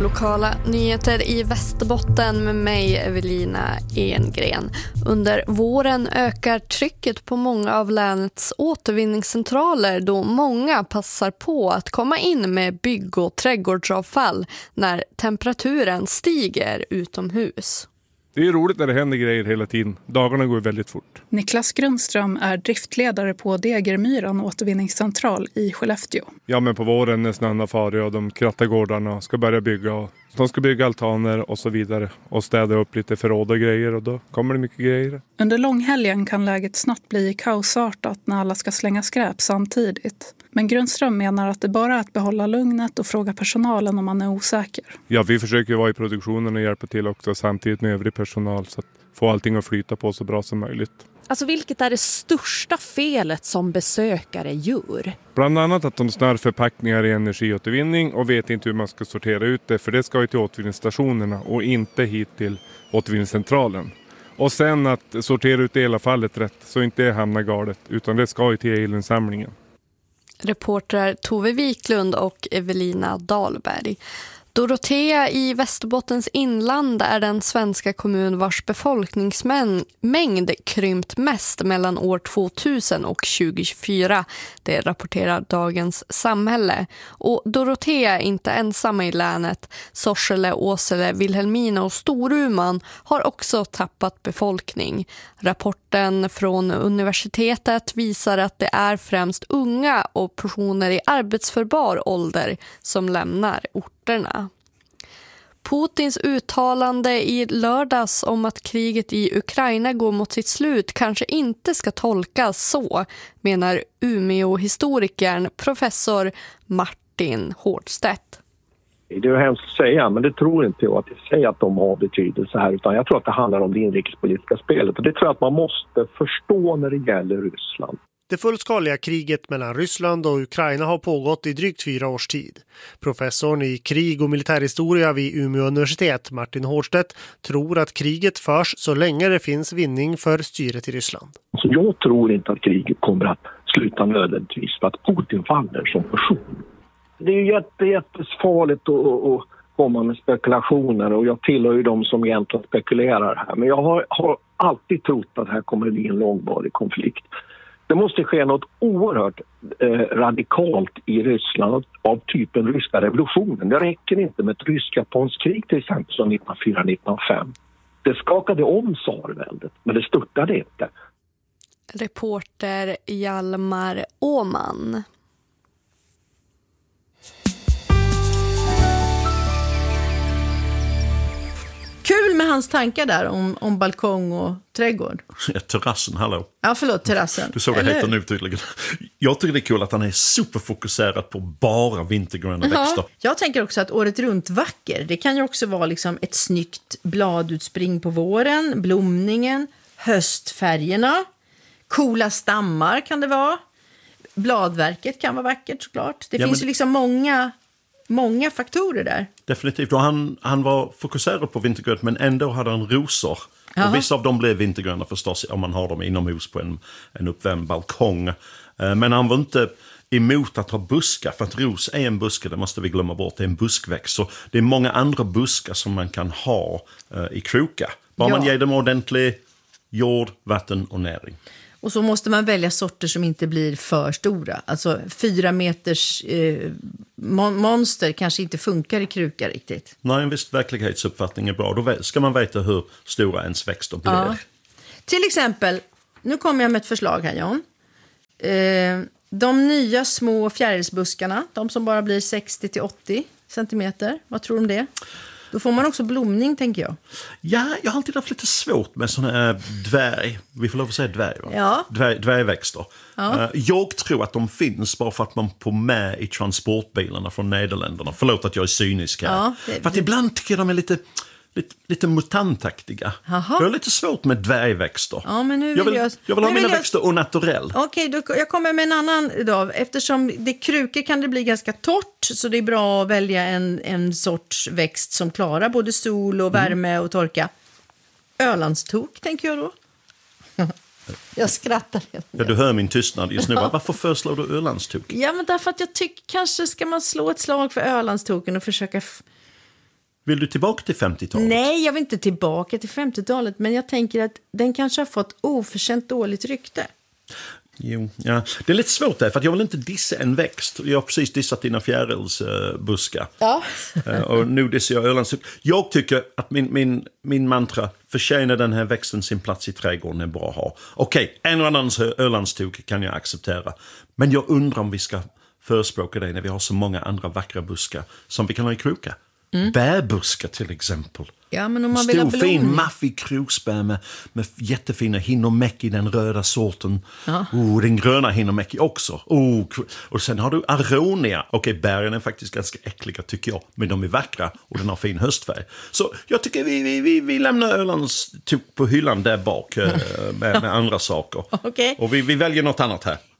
Lokala nyheter i Västerbotten med mig, Evelina Engren. Under våren ökar trycket på många av länets återvinningscentraler då många passar på att komma in med bygg- och trädgårdsavfall när temperaturen stiger utomhus. Det är roligt när det händer grejer hela tiden. Dagarna går väldigt fort. Niklas Grundström är driftledare på Degermyran återvinningscentral i Skellefteå. Ja, men på våren när snön har farit och de krattar gårdarna och ska börja bygga. Och de ska bygga altaner och så vidare. Och städa upp lite förråd och grejer och då kommer det mycket grejer. Under långhelgen kan läget snabbt bli kaosartat när alla ska slänga skräp samtidigt. Men Grundström menar att det bara är att behålla lugnet och fråga personalen om man är osäker. Ja, vi försöker vara i produktionen och hjälpa till också samtidigt med övrig personal så att få allting att flyta på så bra som möjligt. Alltså vilket är det största felet som besökare gör? Bland annat att de snör förpackningar i energiåtervinning och vet inte hur man ska sortera ut det. För det ska ju till återvinningsstationerna och inte hit till återvinningscentralen. Och sen att sortera ut elavfallet rätt så inte det hamnar galet utan det ska ju till elinsamlingen. Reportrar Tove Wiklund och Evelina Dahlberg. Dorotea i Västerbottens inland är den svenska kommun vars befolkningsmängd krympt mest mellan år 2000 och 2024. Det rapporterar Dagens Samhälle. Och Dorotea är inte ensamma i länet. Sorsele, Åsele, Vilhelmina och Storuman har också tappat befolkning. Rapporten från universitetet visar att det är främst unga och personer i arbetsförbar ålder som lämnar orterna. Putins uttalande i lördags om att kriget i Ukraina går mot sitt slut kanske inte ska tolkas så, menar Umeå-historikern professor Martin Hårdstedt. Det är hemskt att säga, men det tror inte jag att de har betydelse här, utan jag tror att det handlar om det inrikespolitiska spelet. Och det tror jag att man måste förstå när det gäller Ryssland. Det fullskaliga kriget mellan Ryssland och Ukraina har pågått i drygt 4 års tid. Professorn i krig- och militärhistoria vid Umeå universitet, Martin Hårdstedt, tror att kriget förs så länge det finns vinning för styret i Ryssland. Så jag tror inte att kriget kommer att sluta nödvändigtvis för att Putin faller som person. Det är ju jättesfarligt att komma med spekulationer och jag tillhör ju de som egentligen spekulerar här. Men jag har alltid trott att här kommer det bli en långvarig konflikt. Det måste ske något oerhört radikalt i Ryssland av typen ryska revolutionen. Det räcker inte med ett rysk-japanskt krig till exempel som 1904-1905. Det skakade om tsarväldet, men det störtade inte. Reporter Hjalmar Åman. Kul med hans tankar där om balkong och trädgård. Ja, terrassen, hallå. Ja, förlåt, terrassen. Du såg det heter nu tydligen. Jag tycker det är kul att han är superfokuserad på bara vintergröna växter. Jag tänker också att året runt vacker. Det kan ju också vara liksom ett snyggt bladutspring på våren, blomningen, höstfärgerna, coola stammar kan det vara. Bladverket kan vara vackert såklart. Det finns ju liksom många faktorer där. Definitivt. Och han var fokuserad på vintergrönt men ändå hade han rosor. Aha. Och vissa av dem blev vintergröna förstås om man har dem inomhus på en uppvärmd balkong. Men han var inte emot att ha buskar. För att ros är en buske, det måste vi glömma bort. Det är en buskväxt. Så det är många andra buskar som man kan ha i krokar. Bara man ger dem ordentlig jord, vatten och näring. Och så måste man välja sorter som inte blir för stora. Alltså 4 meters monster kanske inte funkar i krukar riktigt. Nej, en viss verklighetsuppfattning är bra. Då ska man veta hur stora ens växter blir. Ja. Till exempel, nu kommer jag med ett förslag här, John. De nya små fjärilsbuskarna, de som bara blir 60-80 centimeter. Vad tror du om det? Då får man också blomning, tänker jag. Ja, jag har alltid haft lite svårt med såna här vi får lov att säga dvärg, va? Ja. Dvärgväxter. Ja. Jag tror att de finns bara för att man får med i transportbilarna från Nederländerna. Förlåt att jag är cynisk här. Ja, för att ibland tycker jag de är lite mutantaktiga. Aha. Jag har lite svårt med dvärgväxter. Ja, men nu jag vill ha mina växter au naturell. Okej, jag kommer med en annan idag. Eftersom krukor kan det bli ganska torrt så det är bra att välja en sorts växt som klarar både sol och värme och torka. Ölandstok tänker jag då. Jag skrattar. Ja, du hör min tystnad just nu. Varför föreslår du Ölandstok? Ja, men därför att jag tycker kanske ska man slå ett slag för Ölandstoken och försöka Vill du tillbaka till 50-talet? Nej, jag vill inte tillbaka till 50-talet, men jag tänker att den kanske har fått oförtjänt dåligt rykte. Jo, ja. Det är lite svårt där, för att jag vill inte dissa en växt. Jag har precis dissat dina fjärilsbuskar. Ja. Och nu dissar jag Ölandstuk. Jag tycker att min mantra, förtjänar den här växten sin plats i trädgården, är bra att ha. Okej, en och annan Ölandstuk kan jag acceptera. Men jag undrar om vi ska förespråka det när vi har så många andra vackra buskar som vi kan ha i krokar. Bärbuskar till exempel. Ja, men om man vill ha stor, fin, maffig kroksbär med jättefina hinomäki, den röda sorten. Ja. Den gröna hinomäki också. Och sen har du aronia. Okej, bären är faktiskt ganska äckliga tycker jag. Men de är vackra och den har fin höstfärg. Så jag tycker vi lämnar Ölands på hyllan där bak med andra saker. Okay. Och vi väljer något annat här.